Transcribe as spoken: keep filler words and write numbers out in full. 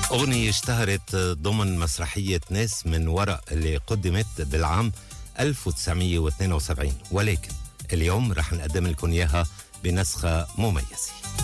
أغنية اشتهرت ضمن مسرحية ناس من وراء اللي قدمت بالعام ألف وتسعمية واثنين وسبعين، ولكن اليوم رح نقدم لكم إياها بنسخة مميزة.